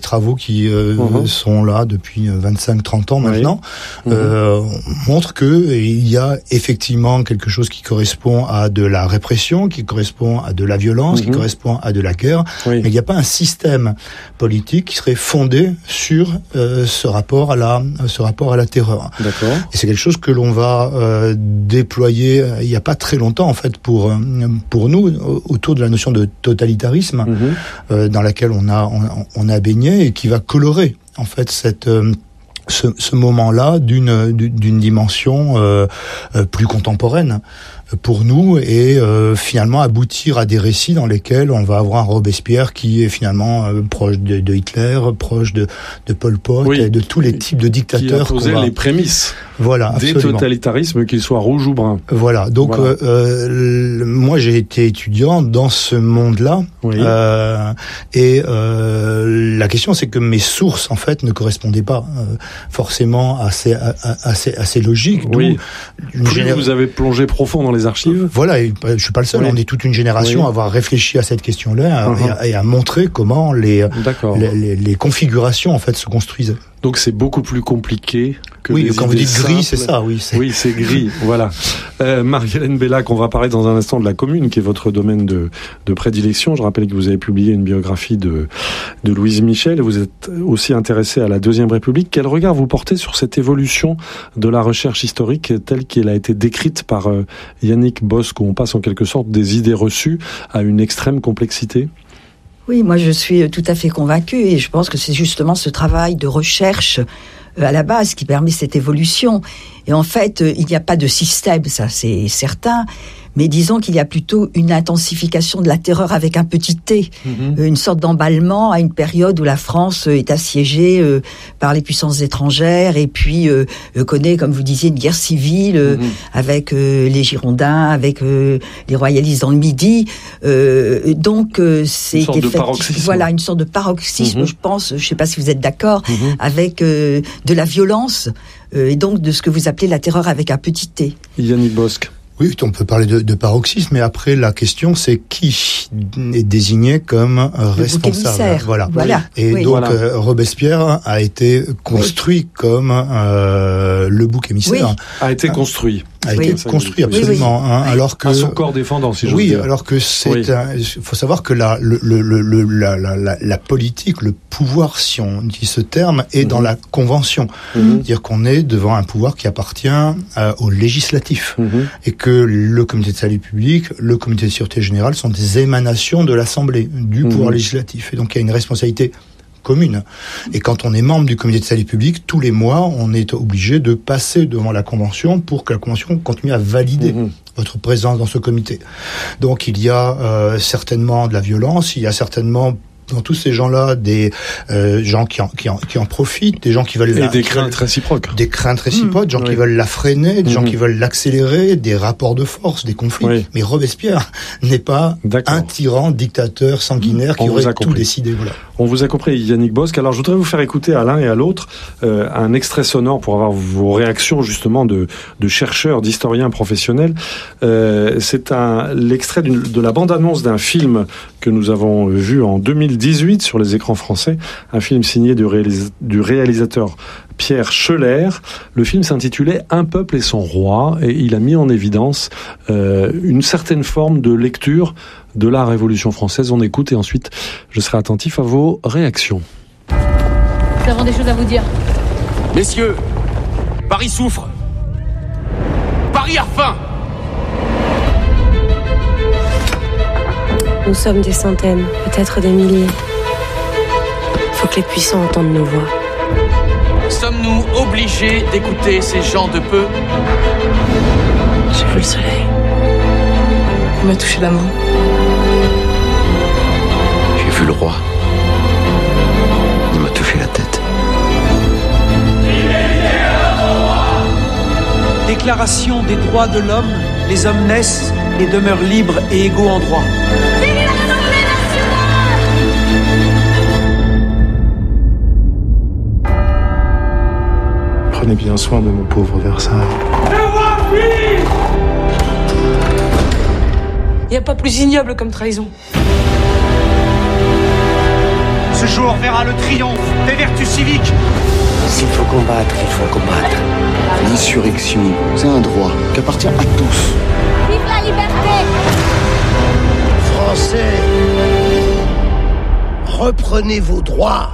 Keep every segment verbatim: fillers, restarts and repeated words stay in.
travaux qui euh, mmh. sont là depuis vingt-cinq trente ans maintenant, oui. euh, mmh. montrent que il y a effectivement quelque chose qui correspond à de la répression, qui correspond à de la violence, mmh. qui correspond à de la guerre, oui. mais il n'y a pas un système politique qui serait fondé sur euh, ce rapport à la ce rapport à la terreur. D'accord. Et c'est quelque chose que l'on va euh, déployer euh, il n'y a pas très longtemps en fait pour pour nous autour de la notion de totalitarisme mmh. euh, dans laquelle on a on, on a baigné et qui va colorer en fait cette euh, ce, ce moment-là d'une d'une dimension euh, plus contemporaine pour nous et euh, finalement aboutir à des récits dans lesquels on va avoir un Robespierre qui est finalement euh, proche de, de Hitler, proche de, de Pol Pot oui. et de tous les types de dictateurs. Qui a posé va... les prémices voilà, des absolument. totalitarismes, qu'ils soient rouges ou bruns. Voilà, donc voilà. Euh, euh, moi j'ai été étudiant dans ce monde-là oui. euh, et euh, la question c'est que mes sources en fait ne correspondaient pas euh, forcément à ces, à, à, à ces, à ces logiques. Oui. Plus génér... vous avez plongé profond dans les archives. Voilà, et je suis pas le seul. Oui. On est toute une génération oui. à avoir réfléchi à cette question-là uh-huh. et, à, et à montrer comment les, les, les, les configurations en fait se construisaient. Donc c'est beaucoup plus compliqué que oui, des quand vous dites simples. Gris, c'est ça, oui. C'est... Oui, c'est gris, voilà. Euh, Marie-Hélène Bellac, on va parler dans un instant de la Commune, qui est votre domaine de, de prédilection. Je rappelle que vous avez publié une biographie de, de Louise Michel, et vous êtes aussi intéressée à la Deuxième République. Quel regard vous portez sur cette évolution de la recherche historique telle qu'elle a été décrite par euh, Yannick Bosque, où on passe en quelque sorte des idées reçues à une extrême complexité ? Oui, moi je suis tout à fait convaincue et je pense que c'est justement ce travail de recherche à la base qui permet cette évolution. Et en fait, il n'y a pas de système, ça c'est certain, mais disons qu'il y a plutôt une intensification de la terreur avec un petit t, mmh. une sorte d'emballement à une période où la France est assiégée euh, par les puissances étrangères et puis euh, connaît, comme vous disiez, une guerre civile euh, mmh. avec euh, les Girondins, avec euh, les royalistes dans le Midi. Euh, donc euh, c'est une sorte de paroxysme. Voilà, une sorte de paroxysme, mmh. je pense, je ne sais pas si vous êtes d'accord, mmh. avec euh, de la violence euh, et donc de ce que vous appelez la terreur avec un petit t. Yannick Bosque. Oui, on peut parler de, de paroxysme, mais après la question c'est qui est désigné comme le responsable. Voilà. voilà. Et oui. donc voilà. euh, Robespierre a été construit oui. comme euh, le bouc émissaire. Oui. A été construit. A oui. été construit absolument. Oui, oui. Hein, alors que à son corps défendant, si je oui, veux dire. alors que c'est. Oui. Il faut savoir que la le, le, le, la, la, la, la politique, le pouvoir, si on dit ce terme, est mmh. dans la Convention. Mmh. C'est-à-dire qu'on est devant un pouvoir qui appartient euh, au législatif mmh. et que le Comité de salut public, le Comité de sûreté générale sont des émanations de l'Assemblée, du mmh. pouvoir législatif. Et donc il y a une responsabilité commune. Et quand on est membre du Comité de salut public, tous les mois, on est obligé de passer devant la Convention pour que la Convention continue à valider mmh. votre présence dans ce comité. Donc il y a euh, certainement de la violence, il y a certainement dans tous ces gens-là, des euh, gens qui en, qui, en, qui en profitent, des gens qui veulent... Et la, des craintes réciproques. Des craintes réciproques, des mmh, gens oui. qui veulent la freiner, des mmh. gens qui veulent l'accélérer, des rapports de force, des conflits. Oui. Mais Robespierre n'est pas D'accord. un tyran, dictateur, sanguinaire qui aurait tout décidé. Voilà. On vous a compris, Yannick Bosque. Alors, je voudrais vous faire écouter à l'un et à l'autre euh, un extrait sonore pour avoir vos réactions, justement, de, de chercheurs, d'historiens professionnels. Euh, c'est un, l'extrait d'une, de la bande-annonce d'un film que nous avons vu en deux mille dix-huit sur les écrans français, un film signé du, réalis- du réalisateur Pierre Scheller. Le film s'intitulait « Un peuple et son roi » et il a mis en évidence euh, une certaine forme de lecture de la Révolution française. On écoute et ensuite je serai attentif à vos réactions. Nous avons des choses à vous dire. Messieurs, Paris souffre. Paris a faim. Nous sommes des centaines, peut-être des milliers. Il faut que les puissants entendent nos voix. Sommes-nous obligés d'écouter ces gens de peu ? J'ai vu le soleil. Il m'a touché la main. J'ai vu le roi. Il m'a touché la tête. Déclaration des droits de l'homme, les hommes naissent et demeurent libres et égaux en droit. Prenez bien soin de mon pauvre Versailles. Il n'y a pas plus ignoble comme trahison. Ce jour verra le triomphe des vertus civiques. S'il faut combattre, il faut combattre. L'insurrection, c'est un droit qui appartient à tous. Vive la liberté! Français, reprenez vos droits.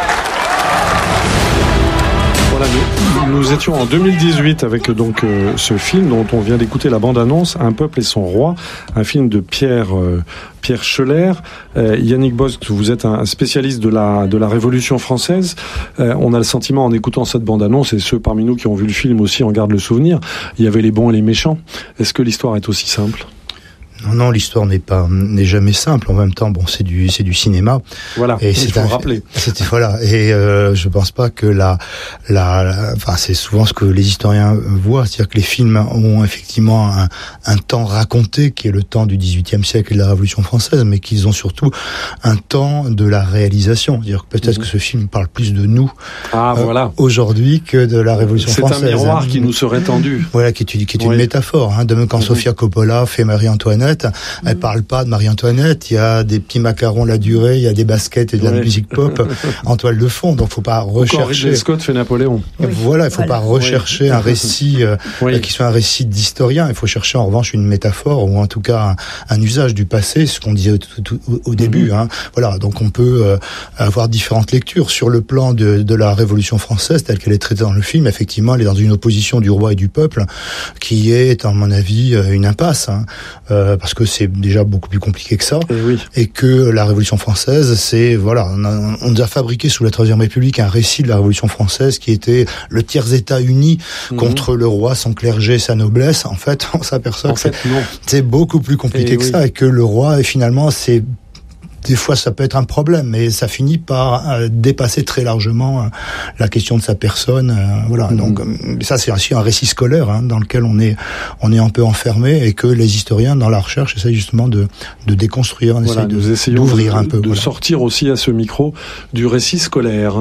Voilà, nous, nous étions en deux mille dix-huit avec donc euh, ce film dont on vient d'écouter la bande-annonce, Un peuple et son roi, un film de Pierre euh, Pierre Scheller. Euh, Yannick Bosque, vous êtes un spécialiste de la de la Révolution française. Euh, on a le sentiment en écoutant cette bande-annonce, et ceux parmi nous qui ont vu le film aussi en gardent le souvenir, il y avait les bons et les méchants. Est-ce que l'histoire est aussi simple ? Non, non, l'histoire n'est pas, n'est jamais simple. En même temps, bon, c'est du, c'est du cinéma. Voilà. Et c'est un, le rappeler. C'était, voilà. Et, euh, je pense pas que la, la, la, enfin, c'est souvent ce que les historiens voient. C'est-à-dire que les films ont effectivement un, un temps raconté qui est le temps du dix-huitième siècle et de la Révolution française, mais qu'ils ont surtout un temps de la réalisation. C'est-à-dire que peut-être mmh. que ce film parle plus de nous, ah, euh, voilà. aujourd'hui que de la Révolution c'est française. C'est un miroir hein. qui nous serait tendu. Voilà, qui est, qui est une oui. métaphore, hein. De même quand mmh. Sofia Coppola fait Marie-Antoinette, Mmh. elle parle pas de Marie-Antoinette, il y a des petits macarons la durée, il y a des baskets et de la ouais. musique pop en toile de fond, donc faut pas rechercher. Ridley Scott fait Napoléon. Oui. Voilà, il faut voilà. pas rechercher oui. un récit euh, oui. qui soit un récit d'historien, il faut chercher en revanche une métaphore ou en tout cas un, un usage du passé, ce qu'on disait au, au, au début. Mmh. Hein. Voilà, donc on peut euh, avoir différentes lectures sur le plan de, de la Révolution française telle qu'elle est traitée dans le film. Effectivement, elle est dans une opposition du roi et du peuple qui est, à mon avis, une impasse, hein, euh, parce que c'est déjà beaucoup plus compliqué que ça, et, oui. et que la Révolution française, c'est voilà, on, a, on nous a fabriqué sous la Troisième République un récit de la Révolution française qui était le tiers-État uni mmh. contre le roi, son clergé, sa noblesse. En fait, on s'aperçoit en que fait, c'est, c'est beaucoup plus compliqué et que oui. ça, et que le roi, et finalement, c'est des fois, ça peut être un problème, mais ça finit par euh, dépasser très largement euh, la question de sa personne. Euh, voilà. Mmh. Donc, euh, ça, c'est aussi un récit scolaire hein, dans lequel on est, on est un peu enfermé, et que les historiens, dans la recherche, essayent justement de, de déconstruire, on voilà, essaie nous de, essayons d'ouvrir de, un peu. De voilà. sortir aussi à ce micro du récit scolaire.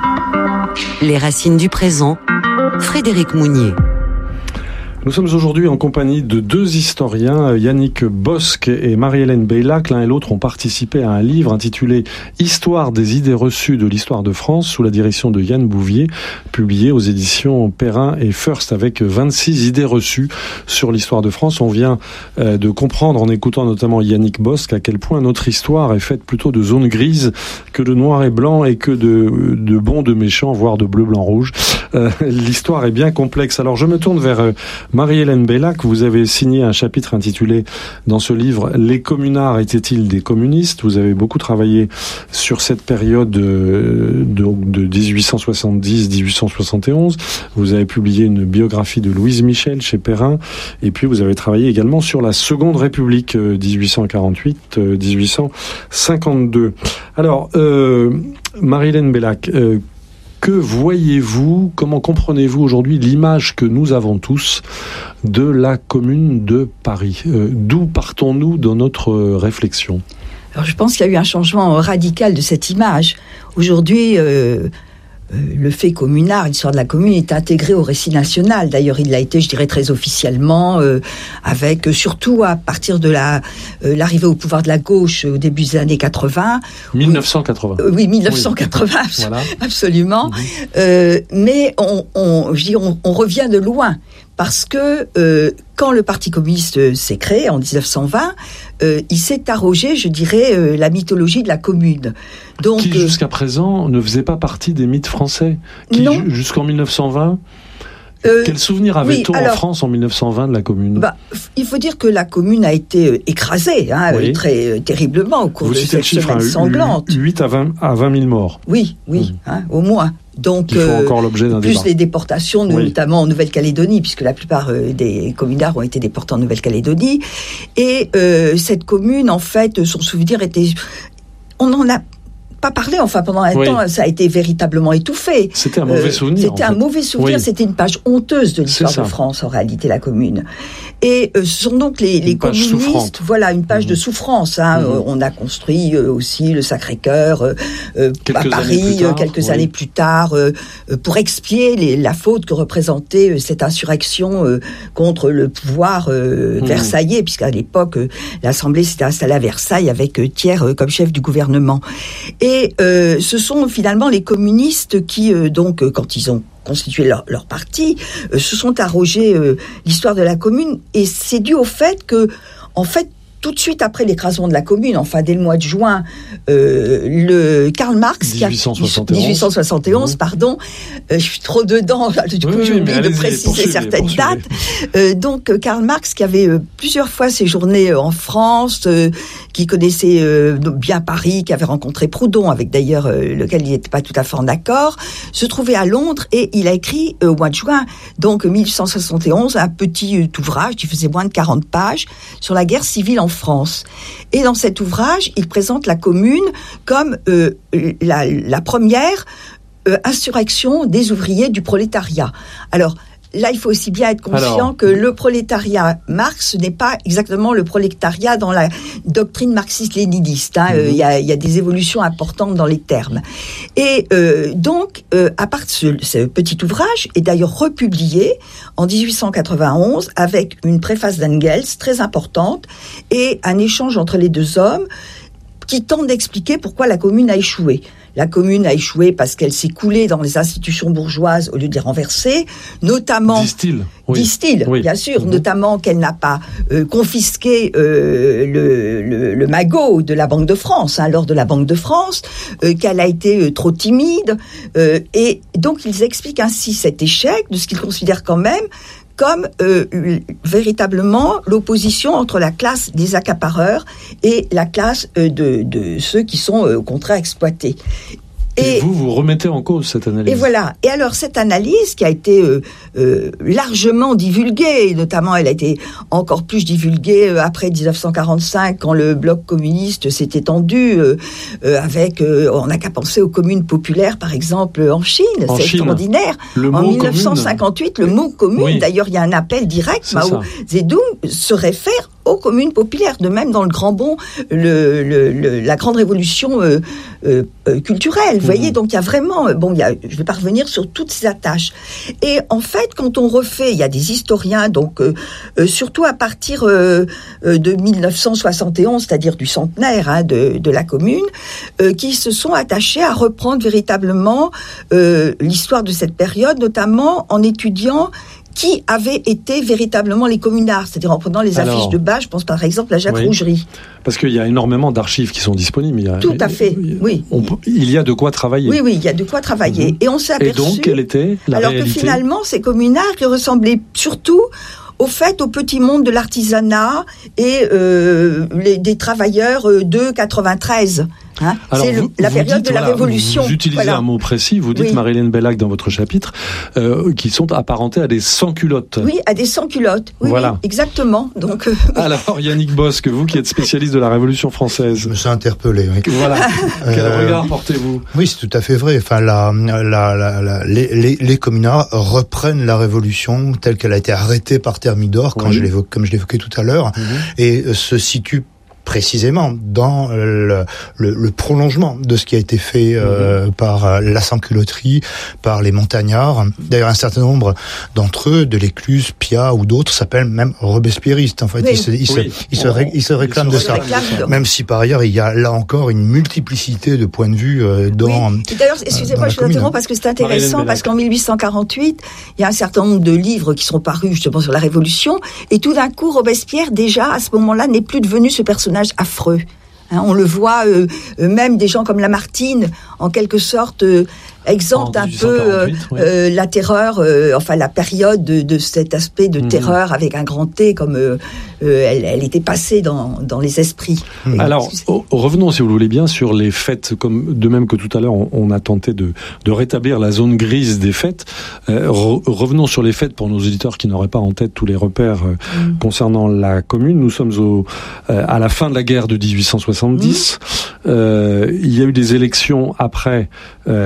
Les racines du présent, Frédéric Mounier. Nous sommes aujourd'hui en compagnie de deux historiens, Yannick Bosque et Marie-Hélène Beylac. L'un et l'autre ont participé à un livre intitulé « Histoire des idées reçues de l'histoire de France » sous la direction de Yann Bouvier, publié aux éditions Perrin et First, avec vingt-six idées reçues sur l'histoire de France. On vient euh, de comprendre, en écoutant notamment Yannick Bosque, à quel point notre histoire est faite plutôt de zones grises que de noir et blanc, et que de, de bons, de méchants, voire de bleu, blanc, rouge. Euh, l'histoire est bien complexe. Alors je me tourne vers euh, Marie-Hélène Beylac. Vous avez signé un chapitre intitulé dans ce livre « Les communards étaient-ils des communistes ?» Vous avez beaucoup travaillé sur cette période de, de, de dix-huit cent soixante-dix à dix-huit cent soixante et onze. Vous avez publié une biographie de Louise Michel chez Perrin, et puis vous avez travaillé également sur la Seconde République, dix-huit cent quarante-huit à dix-huit cent cinquante-deux. Alors, euh, Marie-Hélène Beylac, euh, que voyez-vous, comment comprenez-vous aujourd'hui l'image que nous avons tous de la Commune de Paris ? euh, D'où partons-nous dans notre réflexion ? Alors je pense qu'il y a eu un changement radical de cette image. Aujourd'hui, euh, euh, le fait communard, l'histoire de la commune, est intégré au récit national. D'ailleurs, il l'a été, je dirais, très officiellement, euh, avec surtout à partir de la euh, l'arrivée au pouvoir de la gauche au début des années quatre-vingts. dix-neuf cent quatre-vingts. Euh, oui, dix-neuf cent quatre-vingts, oui. Voilà. Absolument. Mmh. Euh, mais on, on, je dis, on, on revient de loin. Parce que euh, quand le Parti communiste s'est créé en dix-neuf cent vingt, euh, il s'est arrogé, je dirais, euh, la mythologie de la commune. Donc, qui jusqu'à présent ne faisait pas partie des mythes français. Qui, non. Jusqu'en dix-neuf cent vingt, euh, quel souvenir avait-on oui, alors, en France en dix-neuf cent vingt de la commune ? Bah, il faut dire que la commune a été écrasée, hein, oui. très euh, terriblement au cours Vous de cette chiffre, semaine hein, sanglante. huit à vingt mille morts. Oui, oui, mmh. hein, au moins. Donc, il faut euh, encore l'objet d'un plus débat. Les déportations, oui. notamment en Nouvelle-Calédonie, puisque la plupart euh, des communards ont été déportés en Nouvelle-Calédonie. Et euh, cette commune, en fait, son souvenir était... On en a pas parlé, enfin pendant un oui. temps, ça a été véritablement étouffé. C'était un mauvais souvenir. Euh, c'était en un fait. mauvais souvenir, oui. c'était une page honteuse de l'histoire de France, en réalité, la commune. Et euh, ce sont donc les, les une page communistes, souffrante. voilà, une page mmh. de souffrance. Hein. Mmh. On a construit euh, aussi le Sacré-Cœur euh, à Paris tard, quelques oui. années plus tard euh, pour expier les, la faute que représentait euh, cette insurrection euh, contre le pouvoir euh, mmh. versaillais, puisqu'à l'époque euh, l'Assemblée s'était installée à Versailles avec euh, Thiers euh, comme chef du gouvernement. Et euh, ce sont finalement les communistes qui, euh, donc, euh, quand ils ont constitué leur, leur parti, euh, se sont arrogés euh, l'histoire de la Commune, et c'est dû au fait que, en fait, tout de suite après l'écrasement de la Commune, enfin dès le mois de juin, euh, le Karl Marx, dix-huit cent soixante et onze, dix-huit cent soixante et onze mmh. pardon, euh, je suis trop dedans, du coup oui, j'ai oui, oublié de préciser certaines dates. Euh, donc Karl Marx, qui avait euh, plusieurs fois séjourné euh, en France, euh, qui connaissait euh, bien Paris, qui avait rencontré Proudhon, avec d'ailleurs euh, lequel il n'était pas tout à fait en accord, se trouvait à Londres et il a écrit euh, au mois de juin, donc dix-huit cent soixante et onze, un petit euh, ouvrage qui faisait moins de quarante pages sur la guerre civile en France. Et dans cet ouvrage, il présente la Commune comme euh, la, la première euh, insurrection des ouvriers du prolétariat. Alors, là, il faut aussi bien être conscient Alors, que le prolétariat Marx n'est pas exactement le prolétariat dans la doctrine marxiste-léniniste. Hein. Mm-hmm. Euh, il y a, il y a des évolutions importantes dans les termes. Et euh, donc, euh, à part ce, ce petit ouvrage, est d'ailleurs republié en dix-huit cent quatre-vingt-onze avec une préface d'Engels très importante et un échange entre les deux hommes qui tente d'expliquer pourquoi la Commune a échoué. La Commune a échoué parce qu'elle s'est coulée dans les institutions bourgeoises au lieu d'y renverser, notamment... Disent-ils. Oui. Disent-ils, oui. Bien sûr, mmh. notamment qu'elle n'a pas euh, confisqué euh, le, le, le magot de la Banque de France, hein, lors de la Banque de France, euh, qu'elle a été euh, trop timide. Euh, et donc, ils expliquent ainsi cet échec de ce qu'ils considèrent quand même comme euh, véritablement l'opposition entre la classe des accapareurs et la classe euh, de, de ceux qui sont euh, au contraire exploités. Et, et vous, vous remettez en cause cette analyse. Et voilà. Et alors, cette analyse qui a été euh, euh, largement divulguée, notamment elle a été encore plus divulguée euh, après dix-neuf cent quarante-cinq, quand le bloc communiste s'est étendu, euh, euh, avec, euh, on n'a qu'à penser aux communes populaires, par exemple, en Chine. En c'est Chine. Extraordinaire. Le en mot dix-neuf cent cinquante-huit, commune. Le mot commune, oui. D'ailleurs, il y a un appel direct. Mao Zedong se réfère aux communes populaires. De même, dans le Grand Bond, le, le, le, la grande révolution euh, euh, culturelle. Vous mmh. voyez, donc il y a vraiment... Bon, il y a, je vais pas revenir sur toutes ces attaches. Et en fait, quand on refait, il y a des historiens, donc euh, euh, surtout à partir euh, de dix-neuf cent soixante et onze, c'est-à-dire du centenaire hein, de, de la Commune, euh, qui se sont attachés à reprendre véritablement euh, l'histoire de cette période, notamment en étudiant qui avaient été véritablement les communards, c'est-à-dire en prenant les Alors, affiches de bas, je pense par exemple à Jacques oui. Rougerie. Parce qu'il y a énormément d'archives qui sont disponibles. Il y a, Tout à fait, il y a, oui. On, il y a de quoi travailler. Oui, oui, il y a de quoi travailler. Mmh. Et on s'est aperçu... Et donc, quelle était la alors réalité ? Que finalement, ces communards qui ressemblaient surtout au fait au petit monde de l'artisanat et euh, les, des travailleurs euh, de quatre-vingt-treize. Hein, Alors c'est vous, le, la vous période dites, de la voilà, Révolution. Vous utilisez voilà. un mot précis, vous dites, oui. Marie-Hélène Bellac, dans votre chapitre, euh, qui sont apparentés à des sans-culottes. Oui, à des sans-culottes. Oui, voilà. oui, exactement. Donc, euh, Alors, Yannick Bosque, vous qui êtes spécialiste de la Révolution française. Je me suis interpellé. Oui. Voilà. Quel euh, regard portez-vous ? Oui, c'est tout à fait vrai. Enfin, la, la, la, la, les, les, les communards reprennent la Révolution telle qu'elle a été arrêtée par Thermidor, quand oui. je l'évoque, comme je l'évoquais tout à l'heure, mmh. et euh, se situe précisément dans le, le, le prolongement de ce qui a été fait euh, mmh. par la sans-culotterie, par les montagnards. D'ailleurs, un certain nombre d'entre eux, de l'Écluse, Piat ou d'autres, s'appellent même robespierristes. En fait, oui. ils, se, ils, oui. se, ils, se, ré, ils se réclament ils de, ça. réclament de ça. Même si par ailleurs, il y a là encore une multiplicité de points de vue euh, dans. Oui. Et d'ailleurs, excusez-moi, je vous interromps parce que c'est intéressant, parce qu'en dix-huit cent quarante-huit, il y a un certain nombre de livres qui sont parus justement sur la Révolution, et tout d'un coup, Robespierre, déjà, à ce moment-là, n'est plus devenu ce personnage affreux. Hein, on le voit, euh, euh, même des gens comme Lamartine, en quelque sorte, euh, exemptent un peu euh, oui. euh, la terreur, euh, enfin la période de, de cet aspect de mmh. terreur avec un grand T, comme euh, euh, elle, elle était passée dans, dans les esprits. Mmh. Alors, oh, revenons, si vous le voulez bien, sur les fêtes, comme de même que tout à l'heure, on, on a tenté de, de rétablir la zone grise des fêtes. Euh, re, revenons sur les fêtes pour nos auditeurs qui n'auraient pas en tête tous les repères euh, mmh. concernant la Commune. Nous sommes au, euh, à la fin de la guerre de dix-huit cent soixante-dix. Mmh. Euh, il y a eu des élections après, euh, après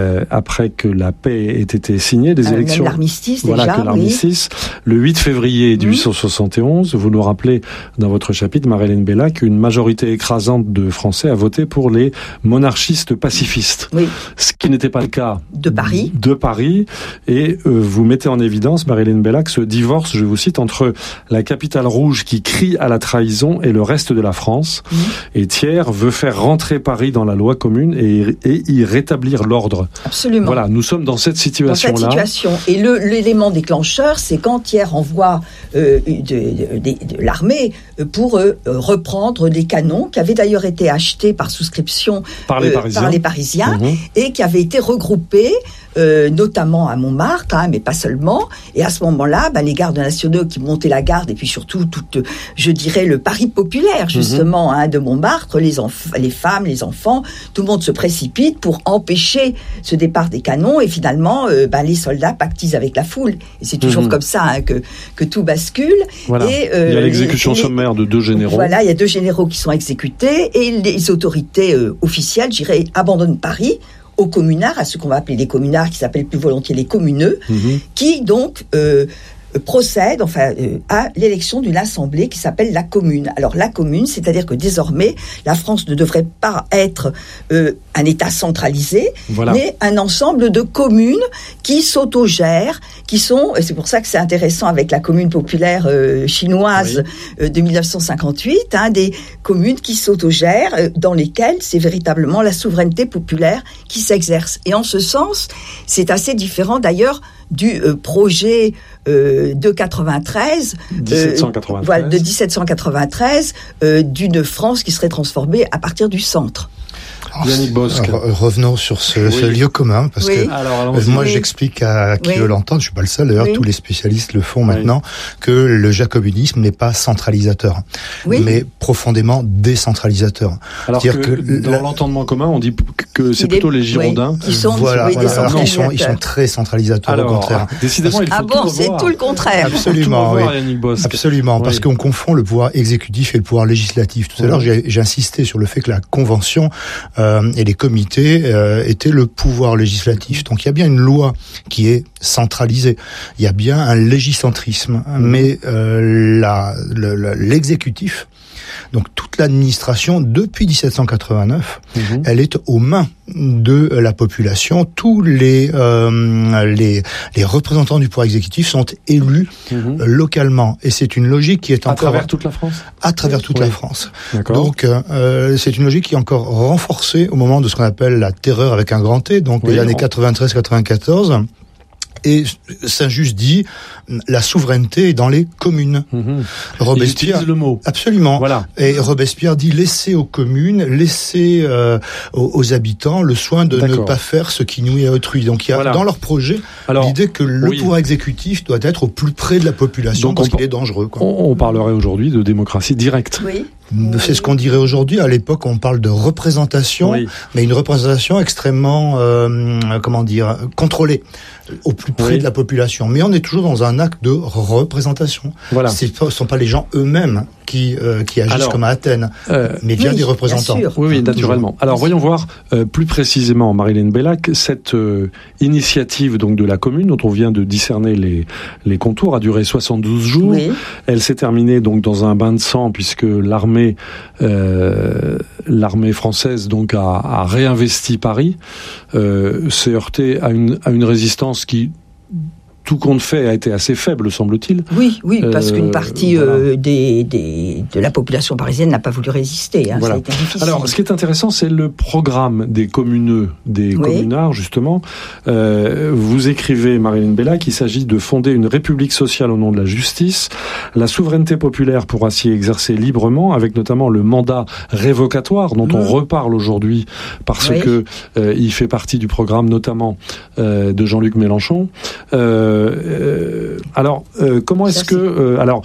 après que la paix ait été signée, des euh, élections. Même l'armistice, voilà, déjà, que l'armistice. Oui. Le huit février mille huit cent soixante et onze, mmh. vous nous rappelez dans votre chapitre, Marie-Hélène Bellac, qu'une majorité écrasante de Français a voté pour les monarchistes pacifistes. Oui. Ce qui n'était pas le cas de Paris. De Paris. Et euh, vous mettez en évidence, Marie-Hélène Bellac, ce divorce, je vous cite, entre la capitale rouge qui crie à la trahison et le reste de la France. Mmh. Et Thiers veut faire rentrer Paris dans la loi commune et, et y rétablir l'ordre. Absolument. Voilà, nous sommes dans cette situation-là. Dans cette situation. Et le, l'élément déclencheur, c'est quand Thiers envoie euh, de, de, de, de l'armée pour euh, reprendre des canons qui avaient d'ailleurs été achetés par souscription par les euh, Parisiens, par les Parisiens mmh. et qui avaient été regroupés Euh, notamment à Montmartre, hein, mais pas seulement. Et à ce moment-là, bah, les gardes nationaux qui montaient la garde, et puis surtout, toute, je dirais, le Paris populaire, justement, mmh. hein, de Montmartre, les, enf- les femmes, les enfants, tout le monde se précipite pour empêcher ce départ des canons. Et finalement, euh, bah, les soldats pactisent avec la foule. Et c'est toujours mmh. comme ça hein, que, que tout bascule. Voilà. Et, euh, il y a l'exécution les, sommaire de deux généraux. Voilà, il y a deux généraux qui sont exécutés. Et les autorités euh, officielles, je dirais, abandonnent Paris aux communards, à ce qu'on va appeler les communards, qui s'appellent plus volontiers les communeux, mmh. qui donc euh, procèdent enfin, euh, à l'élection d'une assemblée qui s'appelle la commune. Alors la commune, c'est-à-dire que désormais, la France ne devrait pas être euh, un État centralisé, voilà. mais un ensemble de communes qui s'autogèrent, qui sont, et c'est pour ça que c'est intéressant avec la commune populaire euh, chinoise oui. euh, de dix-neuf cent cinquante-huit, hein, des communes qui s'autogèrent, euh, dans lesquelles c'est véritablement la souveraineté populaire qui s'exerce. Et en ce sens, c'est assez différent d'ailleurs du euh, projet euh, de quatre-vingt-treize, dix-sept cent quatre-vingt-treize. Euh, voilà, de dix-sept cent quatre-vingt-treize, euh, d'une France qui serait transformée à partir du centre. Yannick Bosque. Alors, revenons sur ce, oui. ce lieu commun, parce oui. que alors, euh, moi oui. j'explique à qui oui. veut l'entendre, je suis pas le seul d'ailleurs, oui. tous les spécialistes le font oui. maintenant, que le jacobinisme n'est pas centralisateur, oui. mais profondément décentralisateur. Alors que, que dans la... l'entendement commun, on dit que c'est il plutôt est... les Girondins oui. qui sont voilà, oui, voilà. Alors, ils sont ils sont très centralisateurs alors, au contraire. Décidément, il faut ah bon, tout c'est tout le contraire. Absolument, revoir, oui. Yannick Bosque. Absolument, oui. parce qu'on confond le pouvoir exécutif et le pouvoir législatif. Tout à l'heure, j'ai, j'ai insisté sur le fait que la Convention euh, et les comités Euh, était le pouvoir législatif. Donc il y a bien une loi qui est centralisée. Il y a bien un légicentrisme, mmh. mais euh, la, le, le, l'exécutif, donc toute l'administration depuis dix-sept cent quatre-vingt-neuf, mmh. elle est aux mains de la population. Tous les euh, les, les représentants du pouvoir exécutif sont élus mmh. euh, localement, et c'est une logique qui est à encore travers toute la France. À travers toute oui. la France. D'accord. Donc euh, c'est une logique qui est encore renforcée au moment de ce qu'on appelle la terreur avec un grand T, donc oui, les années quatre-vingt-treize quatre-vingt-quatorze. Et Saint-Just dit la souveraineté est dans les communes. Mmh. Robespierre il utilise le mot. Absolument. Voilà. Et Robespierre dit laissez aux communes, laissez euh, aux, aux habitants le soin de D'accord. ne pas faire ce qui nuit à autrui. Donc il y a voilà. dans leur projet Alors, l'idée que le oui. pouvoir exécutif doit être au plus près de la population Donc parce on, qu'il est dangereux. Quoi. On, on parlerait aujourd'hui de démocratie directe. Oui. C'est ce qu'on dirait aujourd'hui. À l'époque, on parle de représentation, oui. mais une représentation extrêmement, euh, comment dire, contrôlée, au plus près oui. de la population. Mais on est toujours dans un acte de représentation. Voilà. Ce ne sont pas les gens eux-mêmes qui, euh, qui agissent Alors, comme à Athènes, euh, mais bien oui, des représentants. Bien sûr. Oui, oui, naturellement. Alors, voyons voir euh, plus précisément, Marie-Hélène Bellac, cette euh, initiative donc de la commune dont on vient de discerner les, les contours a duré soixante-douze jours. Oui. Elle s'est terminée donc dans un bain de sang puisque l'armée, euh, l'armée française donc a, a réinvesti Paris, euh, s'est heurtée à une, à une résistance qui tout compte fait, a été assez faible, semble-t-il. Oui, oui, parce euh, qu'une partie voilà. euh, des, des, de la population parisienne n'a pas voulu résister. Hein, voilà. Ça a été difficile. Alors, ce qui est intéressant, c'est le programme des communeux, des oui. communards, justement. Euh, vous écrivez, Marie-Hélène Bellac, qu'il s'agit de fonder une république sociale au nom de la justice. La souveraineté populaire pourra s'y exercer librement, avec notamment le mandat révocatoire, dont mmh. on reparle aujourd'hui, parce oui. que euh, il fait partie du programme, notamment, euh, de Jean-Luc Mélenchon. Euh, euh, alors, euh, comment est-ce Ça, que... Euh, alors,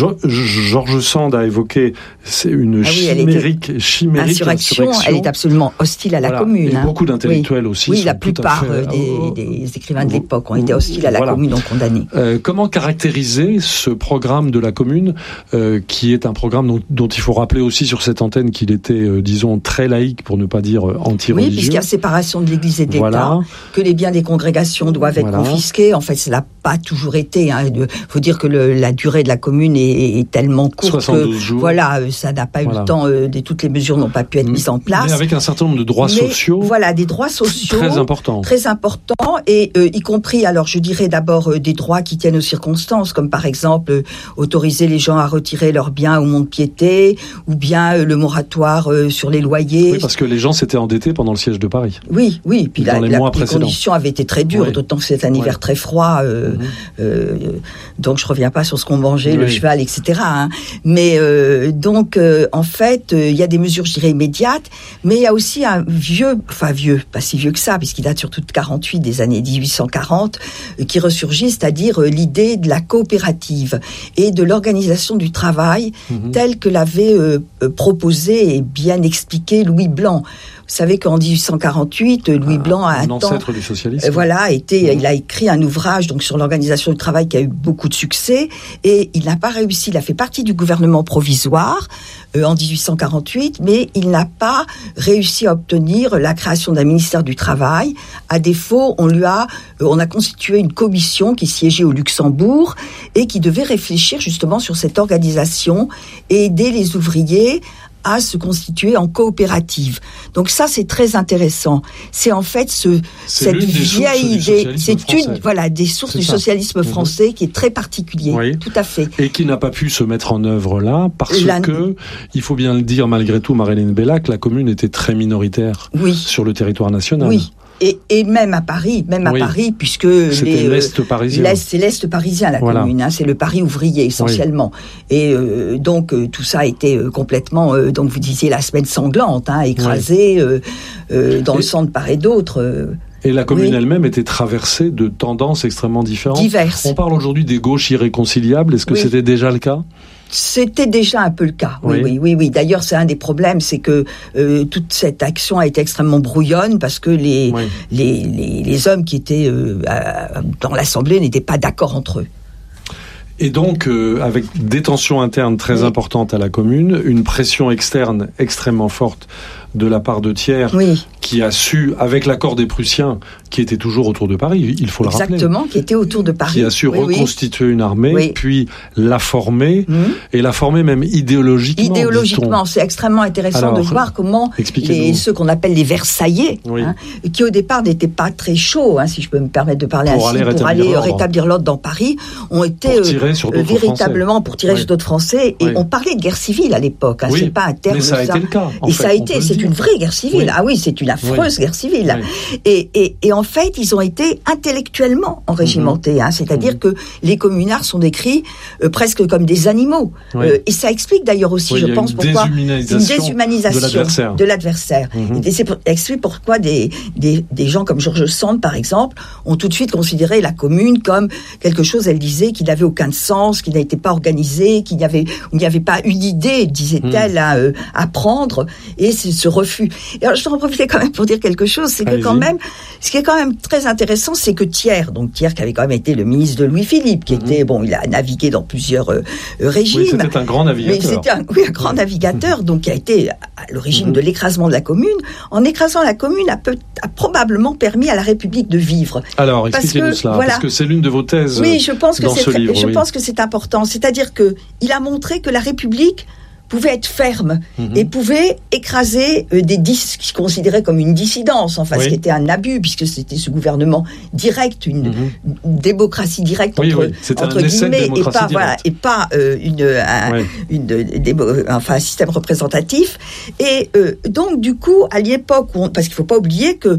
Georges Sand a évoqué c'est une ah oui, chimérique, était... chimérique insurrection, insurrection. Elle est absolument hostile à la voilà. commune. Et hein. beaucoup d'intellectuels oui. aussi. Oui, sont la plupart fait... des, des écrivains de l'époque ont été hostiles à la voilà. commune, ont condamné. Euh, comment caractériser ce programme de la commune, euh, qui est un programme dont, dont il faut rappeler aussi sur cette antenne qu'il était, euh, disons, très laïque, pour ne pas dire euh, anti-religieux. Oui, puisqu'il y a séparation de l'Église et de voilà. l'État, que les biens des congrégations doivent être voilà. confisqués. En fait, cela n'a pas toujours été. Il hein. faut dire que le, la durée de la commune est, est tellement courte soixante-douze que jours. Voilà, ça n'a pas voilà. eu le temps. Euh, de, toutes les mesures n'ont pas pu être mises en place. Mais avec un certain nombre de droits Mais, sociaux. Voilà, des droits sociaux très importants. Très importants, et euh, y compris, alors je dirais d'abord euh, des droits qui tiennent aux circonstances, comme par exemple euh, autoriser les gens à retirer leurs biens au mont-de-piété, ou bien euh, le moratoire euh, sur les loyers. Oui, parce que les gens s'étaient endettés pendant le siège de Paris. Oui, oui. Puis dans la, les, la, mois les conditions avaient été très dures, oui. d'autant que c'est un hiver oui. très froid. Euh, mm-hmm. euh, donc je reviens pas sur ce qu'on mangeait, oui. le cheval, et cetera. Hein. Mais euh, donc euh, en fait, il euh, y a des mesures, je dirais, immédiates, mais il y a aussi un vieux, enfin vieux, pas si vieux que ça, puisqu'il date surtout de quarante-huit, des années dix-huit cent quarante, euh, qui ressurgit, c'est-à-dire euh, l'idée de la coopérative et de l'organisation du travail mm-hmm. telle que l'avait euh, proposé et bien expliqué Louis Blanc. Vous savez qu'en dix-huit cent quarante-huit, Louis ah, Blanc a un, un temps, ancêtre du socialisme. Euh, voilà, été, mmh. il a écrit un ouvrage donc sur l'organisation du travail qui a eu beaucoup de succès, et il n'a pas réussi. Il a fait partie du gouvernement provisoire euh, en dix-huit cent quarante-huit, mais il n'a pas réussi à obtenir la création d'un ministère du travail. À défaut, on lui a, euh, on a constitué une commission qui siégeait au Luxembourg et qui devait réfléchir justement sur cette organisation et aider les ouvriers à se constituer en coopérative. Donc ça, c'est très intéressant. C'est en fait ce, c'est cette vieille idée, c'est français. une, voilà, des sources c'est du ça. socialisme français mmh. qui est très particulier. Oui. Tout à fait. Et qui n'a pas pu se mettre en œuvre là, parce la... que, il faut bien le dire malgré tout, Marie-Hélène Bellac, la commune était très minoritaire oui. sur le territoire national. Oui. Et, et même à Paris, même à oui. Paris, puisque c'était les, l'Est parisien. L'Est, c'est l'Est parisien, la voilà. commune, hein, c'est le Paris ouvrier essentiellement. Oui. Et euh, donc euh, tout ça a été euh, complètement, euh, donc vous disiez la semaine sanglante, hein, écrasée oui. euh, euh, dans et, le sang de part et d'autre. Euh, Et la commune oui. elle-même était traversée de tendances extrêmement différentes. Diverses. On parle aujourd'hui des gauches irréconciliables. Est-ce que oui. c'était déjà le cas ? C'était déjà un peu le cas. Oui, oui, oui, oui. oui. D'ailleurs, c'est un des problèmes, c'est que euh, toute cette action a été extrêmement brouillonne parce que les oui. les, les les hommes qui étaient euh, à, dans l'Assemblée n'étaient pas d'accord entre eux. Et donc, euh, avec des tensions internes très oui. importantes à la commune, une pression externe extrêmement forte de la part de Thiers, oui. qui a su, avec l'accord des Prussiens, qui était toujours autour de Paris, il faut le Exactement, rappeler. Exactement, qui était autour de Paris. Qui a su oui, reconstituer oui. une armée, oui. puis la former, mmh. et la former même idéologiquement. Idéologiquement, c'est extrêmement intéressant Alors, de voir comment les, ceux qu'on appelle les Versaillais, oui. hein, qui au départ n'étaient pas très chauds, hein, si je peux me permettre de parler pour ainsi, aller pour aller l'ordre. rétablir l'ordre dans Paris, ont été euh, euh, véritablement Français. pour tirer oui. sur d'autres Français, et oui. on parlait de guerre civile à l'époque, hein, oui. c'est pas un terme. Mais ça a ça. été le cas. Et fait, ça a été, c'est une vraie guerre civile. Oui. Ah oui, c'est une affreuse oui. guerre civile. Oui. Et, et, et en fait, ils ont été intellectuellement enrégimentés. Hein, c'est-à-dire mmh. que les communards sont décrits euh, presque comme des animaux. Oui. Euh, et ça explique d'ailleurs aussi, oui, je pense, pourquoi une déshumanisation de l'adversaire. De l'adversaire. Mmh. Et c'est pour, explique pourquoi des, des, des gens comme Georges Sand, par exemple, ont tout de suite considéré la commune comme quelque chose, elle disait, qui n'avait aucun sens, qui n'était pas organisé, qu'il n'y avait, il n'y avait pas une idée, disait-elle, mmh. à, euh, à prendre. Et c'est ce refus. Et alors, je dois en profiter quand même pour dire quelque chose, c'est que Allez-y. quand même, ce qui est quand même très intéressant, c'est que Thiers, donc Thiers qui avait quand même été le ministre de Louis-Philippe, qui mm-hmm. était, bon, il a navigué dans plusieurs euh, régimes. Oui, c'était un grand navigateur. Mais c'était un, oui, un grand navigateur, donc qui a été à l'origine mm-hmm. de l'écrasement de la commune. En écrasant la commune, a, peut, a probablement permis à la République de vivre. Alors, expliquez-nous cela, voilà. parce que c'est l'une de vos thèses oui, je pense que dans c'est ce très, livre. Je oui. pense que c'est important. C'est-à-dire que il a montré que la République pouvait être ferme mmh. et pouvait écraser euh, des dis qui considéraient comme une dissidence, enfin oui. ce qui était un abus puisque c'était ce gouvernement direct, une, mmh. une démocratie directe oui, entre, oui. entre guillemets et pas voilà et pas euh, une, un, oui. une, une enfin un système représentatif. Et euh, donc du coup à l'époque où on, parce qu'il faut pas oublier que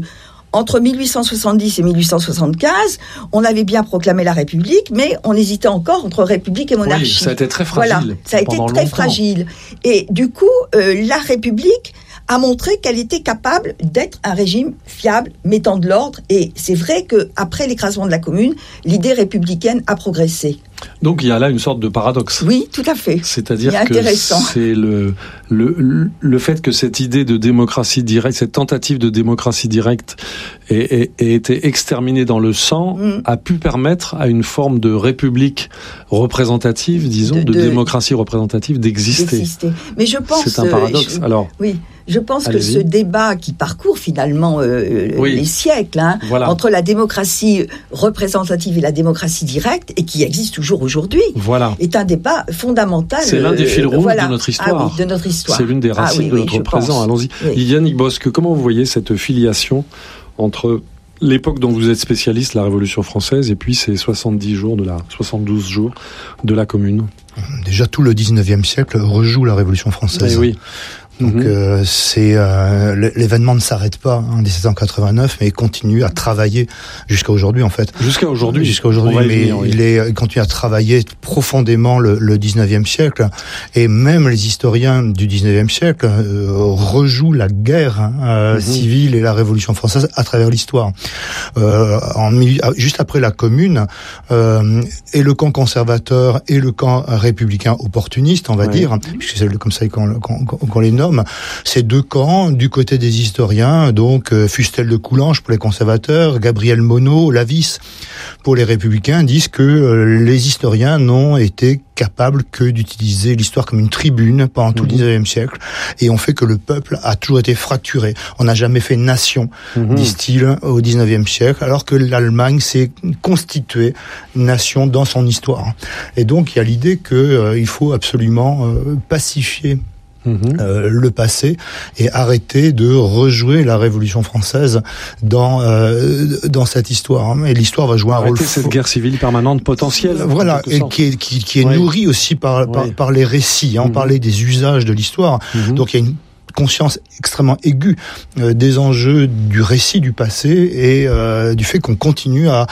entre mille huit cent soixante-dix et mille huit cent soixante-quinze, on avait bien proclamé la République, mais on hésitait encore entre République et monarchie. Oui, ça a été très fragile. Voilà, ça a été très longtemps. fragile. Et du coup, euh, la République a montré qu'elle était capable d'être un régime fiable, mettant de l'ordre. Et c'est vrai qu'après l'écrasement de la Commune, l'idée républicaine a progressé. Donc il y a là une sorte de paradoxe. Oui, tout à fait. C'est-à-dire que c'est le, le, le fait que cette idée de démocratie directe, cette tentative de démocratie directe ait, ait, ait été exterminée dans le sang, mm. a pu permettre à une forme de république représentative, disons, de, de, de démocratie représentative d'exister. d'exister. Mais je pense... C'est un paradoxe. Je, Alors, oui. Je pense Allez-y. que ce débat qui parcourt finalement euh, oui. les siècles, hein, voilà. entre la démocratie représentative et la démocratie directe, et qui existe toujours aujourd'hui, voilà. est un débat fondamental. C'est l'un des fils rouges euh, voilà. de notre histoire. Ah oui, de notre histoire. C'est l'une des racines ah, oui, de notre oui, présent. pense. Allons-y. Oui. Yannick Bosque, comment vous voyez cette filiation entre l'époque dont vous êtes spécialiste, la Révolution française, et puis ces soixante-dix jours de la, soixante-douze jours de la Commune? Déjà, tout le dix-neuvième siècle rejoue la Révolution française. Et oui. Donc mmh. euh, c'est euh, l'événement ne s'arrête pas en dix-sept cent quatre-vingt-neuf, mais il continue à travailler jusqu'à aujourd'hui en fait. Jusqu'à aujourd'hui. Jusqu'à aujourd'hui, mais venir, oui. il est il continue à travailler profondément le, le dix-neuvième siècle, et même les historiens du dix-neuvième siècle euh, rejouent la guerre hein, euh, mmh. civile et la Révolution française à travers l'histoire. Euh, en juste après la Commune, euh, et le camp conservateur et le camp républicain opportuniste, on va ouais. dire, puisque c'est comme ça qu'on, qu'on, qu'on les nomme. Ces deux camps, du côté des historiens, donc euh, Fustel de Coulanges pour les conservateurs, Gabriel Monod, Lavis pour les républicains, disent que euh, les historiens n'ont été capables que d'utiliser l'histoire comme une tribune pendant tout mmh. le dix-neuvième siècle, et ont fait que le peuple a toujours été fracturé. On n'a jamais fait nation, mmh. disent-ils, au dix-neuvième siècle, alors que l'Allemagne s'est constituée nation dans son histoire. Et donc il y a l'idée qu'il euh, faut absolument euh, pacifier Mmh. Euh, le passé et arrêter de rejouer la Révolution française dans euh, dans cette histoire. Et l'histoire va jouer un arrêter rôle cette faux. guerre civile permanente potentielle. Voilà, et qui est qui, qui est oui. nourrie aussi par oui. par, par les récits. On mmh. parlait des usages de l'histoire. Mmh. Donc il y a une conscience extrêmement aiguë euh, des enjeux du récit du passé et euh, du fait qu'on continue à,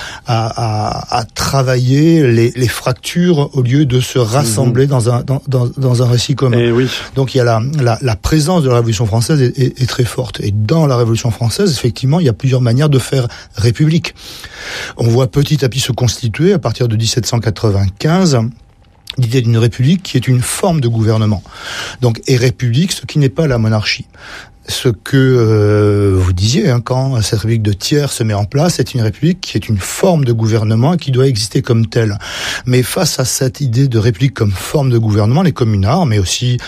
à, à, à travailler les, les fractures au lieu de se rassembler mmh. dans, un, dans, dans, dans un récit commun. Et oui. Donc il y a la, la, la présence de la Révolution française est, est, est très forte. Et dans la Révolution française, effectivement, il y a plusieurs manières de faire république. On voit petit à petit se constituer, à partir de dix-sept cent quatre-vingt-quinze, l'idée d'une république qui est une forme de gouvernement. Donc, et république, ce qui n'est pas la monarchie. Ce que euh, vous disiez, hein, quand cette république de Thiers se met en place, c'est une république qui est une forme de gouvernement et qui doit exister comme telle. Mais face à cette idée de république comme forme de gouvernement, les communards, mais aussi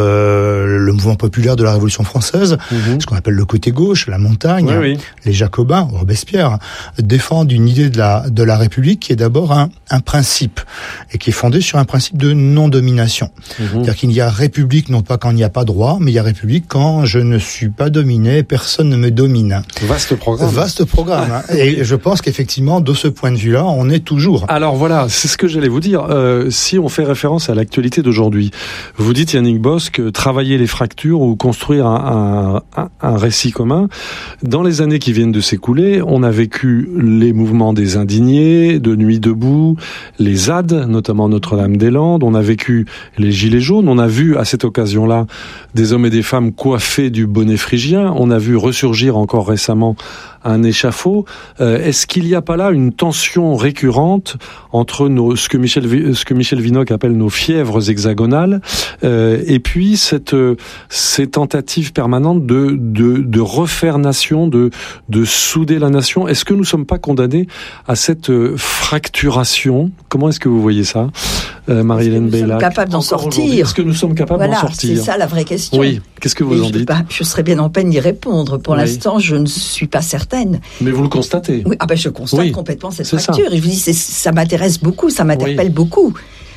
euh, le mouvement populaire de la Révolution française, mmh. ce qu'on appelle le côté gauche, la montagne, oui, oui. les Jacobins, Robespierre, défendent une idée de la de la république qui est d'abord un, un principe et qui est fondé sur un principe de non-domination. Mmh. C'est-à-dire qu'il y a république non pas quand il n'y a pas droit, mais il y a république quand je ne suis Je suis pas dominé, personne ne me domine. Vaste programme. Vaste programme. Hein. Et je pense qu'effectivement, de ce point de vue-là, on est toujours. Alors voilà, c'est ce que j'allais vous dire. Euh, si on fait référence à l'actualité d'aujourd'hui, vous dites, Yannick Bosque, travailler les fractures ou construire un, un, un récit commun. Dans les années qui viennent de s'écouler, on a vécu les mouvements des indignés, de Nuit debout, les Z A D, notamment Notre-Dame-des-Landes. On a vécu les Gilets jaunes. On a vu à cette occasion-là des hommes et des femmes coiffés du bonnet phrygien. On a vu ressurgir encore récemment un échafaud. Euh, est-ce qu'il n'y a pas là une tension récurrente entre nos, ce que Michel, ce que Michel Vinocq appelle nos fièvres hexagonales, euh, et puis cette, ces tentatives permanentes de, de, de refaire nation, de, de souder la nation? Est-ce que nous ne sommes pas condamnés à cette fracturation? Comment est-ce que vous voyez ça, euh, Marie-Hélène Beylac? Est-ce que nous sommes capables d'en sortir? Est-ce que nous sommes capables voilà, d'en sortir? C'est ça la vraie question. Oui. Qu'est-ce que vous en je, dites? bah, je serais bien en peine d'y répondre. Pour oui. l'instant, je ne suis pas certaine. Mais vous le constatez? Oui, ah ben je constate oui, complètement cette fracture. Ça. Et je vous dis, c'est, ça m'intéresse beaucoup, ça m'interpelle oui. beaucoup.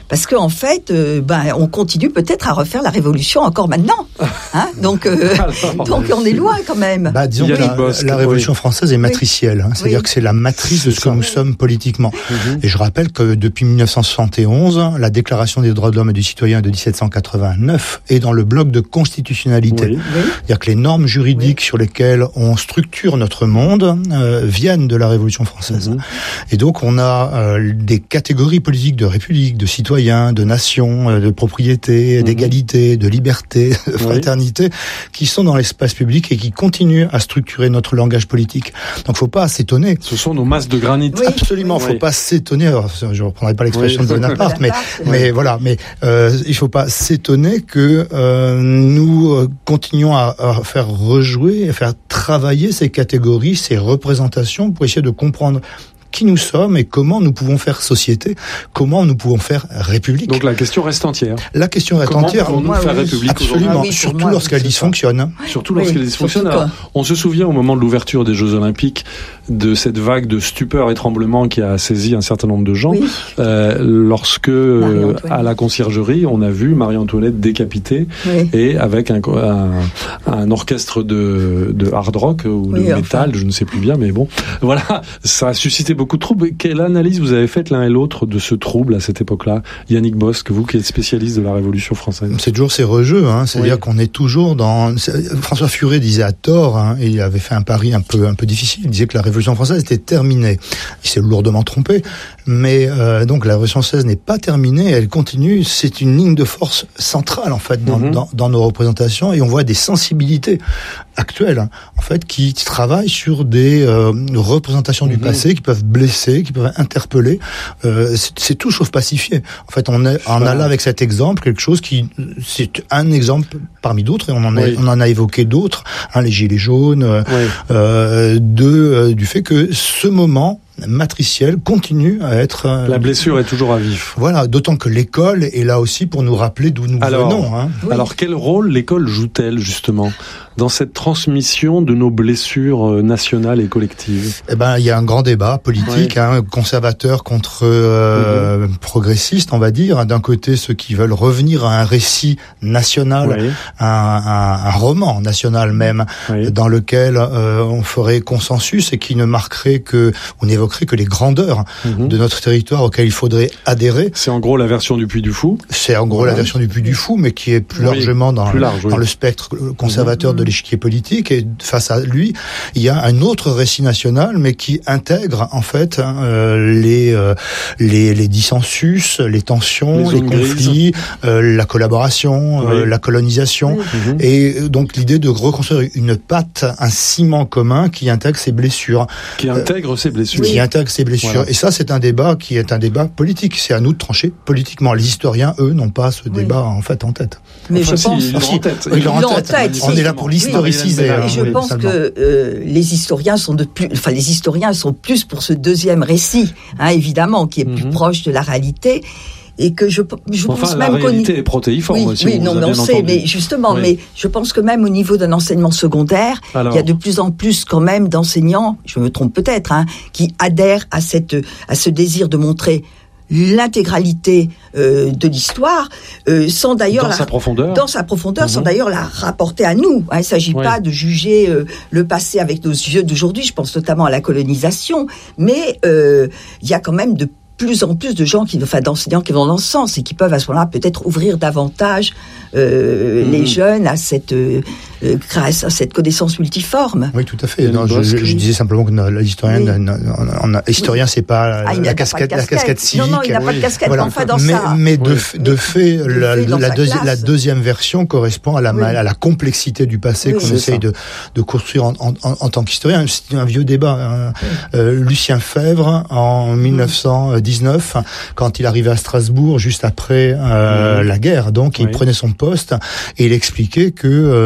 parce que en fait, euh, ben, on continue peut-être à refaire la révolution encore maintenant. Hein, donc, euh, Alors, donc on est loin quand même. Bah, disons que la, Bosque, la Révolution oui. française est matricielle, hein, c'est-à-dire oui. que c'est la matrice de ce que nous sommes politiquement. Mm-hmm. Et je rappelle que depuis mille neuf cent soixante et onze, la Déclaration des droits de l'homme et du citoyen de dix-sept cent quatre-vingt-neuf est dans le bloc de constitutionnalité. Oui. Oui. C'est-à-dire que les normes juridiques oui. sur lesquelles on structure notre monde euh, viennent de la Révolution française. Mm-hmm. Et donc on a euh, des catégories politiques de république, de citoyens, de nations, euh, de propriété, mm-hmm. d'égalité, de liberté, de fraternité, oui. qui sont dans l'espace public et qui continuent à structurer notre langage politique. Donc faut pas s'étonner. Ce sont nos masses de granit. Oui. Absolument, faut oui. pas s'étonner. Alors, je reprendrai pas l'expression oui. de Bonaparte, mais mais voilà, mais euh, il faut pas s'étonner que euh, nous euh, continuons à, à faire rejouer, à faire travailler ces catégories, ces représentations pour essayer de comprendre qui nous sommes et comment nous pouvons faire société, comment nous pouvons faire république. Donc la question reste entière. La question reste comment entière. Comment pouvons-nous faire oui, république absolument, aujourd'hui ? surtout moi, lorsqu'elle dysfonctionne. Surtout lorsqu'elle oui, dysfonctionne. Alors, on se souvient au moment de l'ouverture des Jeux Olympiques de cette vague de stupeur et tremblement qui a saisi un certain nombre de gens. Oui. Euh, lorsque, euh, à la conciergerie, on a vu Marie-Antoinette décapitée oui. et avec un, un, un orchestre de, de hard rock ou oui, de métal, enfin. je ne sais plus bien, mais bon. Voilà, ça a suscité beaucoup de troubles. Quelle analyse vous avez faite l'un et l'autre de ce trouble à cette époque-là, Yannick Bosque, vous qui êtes spécialiste de la Révolution française? C'est toujours ces rejeux, hein. C'est-à-dire oui. qu'on est toujours dans. François Furet disait à tort, hein, et il avait fait un pari un peu un peu difficile. Il disait que la Révolution française était terminée. Il s'est lourdement trompé, mais euh, donc la Révolution française n'est pas terminée. Elle continue. C'est une ligne de force centrale en fait dans, mm-hmm. dans, dans nos représentations, et on voit des sensibilités actuelles, hein, en fait, qui travaillent sur des euh, représentations mm-hmm. du passé qui peuvent blesser, qui peuvent interpeller. Euh, c'est, c'est tout sauf pacifié. En fait, on est, on a là avec cet exemple quelque chose qui, c'est un exemple parmi d'autres, et on en a, oui. on en a évoqué d'autres, hein, les gilets jaunes, oui. euh, de euh, du fait que ce moment matriciel continue à être... Euh, la blessure est toujours à vif. Voilà, d'autant que l'école est là aussi pour nous rappeler d'où nous alors, venons. Hein. Oui. Alors, quel rôle l'école joue-t-elle, justement, dans cette transmission de nos blessures nationales et collectives? Eh ben, il y a un grand débat politique, oui. hein, conservateur contre euh, mm-hmm. progressiste, on va dire. D'un côté, ceux qui veulent revenir à un récit national, oui. un, un, un roman national même, oui. dans lequel euh, on ferait consensus et qui ne marquerait que... On évoque que les grandeurs mmh. de notre territoire auxquelles il faudrait adhérer. C'est en gros la version du Puy du Fou. C'est en gros ouais. la version du Puy du Fou, mais qui est plus oui, largement dans, plus large, dans oui. le spectre conservateur mmh. de l'échiquier politique. Et face à lui, il y a un autre récit national, mais qui intègre en fait hein, euh, les, euh, les les dissensus, les tensions, les, les conflits, euh, la collaboration, oui. euh, la colonisation, mmh. et donc l'idée de reconstruire une pâte, un ciment commun qui intègre ces blessures. Qui intègre euh, ces blessures. Qui intègre ces blessures. Voilà. Et ça, c'est un débat qui est un débat politique. C'est à nous de trancher politiquement. Les historiens, eux, n'ont pas ce débat oui. en fait en tête. Mais enfin, je si, pense ils l'ont en tête. Ils l'ont en tête. tête. On est là pour l'historiciser. Oui, hein, et je oui, pense seulement. que euh, les historiens sont de plus, enfin les historiens sont plus pour ce deuxième récit, hein, évidemment, qui est plus mm-hmm. proche de la réalité. Et que je, je enfin, pense la même réalité qu'au... est protéiforme. Oui, si oui vous non, vous mais on sait, mais justement, oui. mais je pense que même au niveau d'un enseignement secondaire, alors, il y a de plus en plus quand même d'enseignants, je me trompe peut-être, hein, qui adhèrent à cette, à ce désir de montrer l'intégralité euh, de l'histoire, euh, sans d'ailleurs dans la, sa profondeur, dans sa profondeur, mmh. sans d'ailleurs la rapporter à nous. Hein, il ne s'agit oui. pas de juger euh, le passé avec nos yeux d'aujourd'hui. Je pense notamment à la colonisation, mais euh, il y a quand même de plus en plus de gens, qui, enfin d'enseignants qui vont dans ce sens et qui peuvent à ce moment-là peut-être ouvrir davantage euh, mmh. les jeunes à cette, euh, grâce à cette connaissance multiforme. Oui, tout à fait. Non, je, je, je disais simplement que l'historien, oui. historien, oui. c'est pas ah, la, casquette, pas la casquette civique. Non, non, il n'a oui. pas de casquette. Voilà. Enfin, dans mais, sa... mais de, oui. de fait, de la, fait la, deuxi- la deuxième version correspond à la, oui. à la complexité du passé oui, qu'on essaye de, de construire en, en, en, en tant qu'historien. C'est un vieux débat. Hein. Oui. Euh, Lucien Febvre, en mille neuf cent dix-neuf, quand il arrivait à Strasbourg, juste après euh, mmh. la guerre, donc, oui. il prenait son poste et il expliquait que euh, une